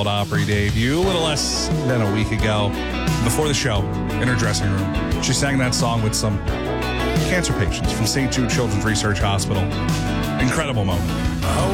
Opry debut a little less than a week ago. Before the show, in her dressing room, she sang that song with some cancer patients from St. Jude Children's Research Hospital. Incredible moment.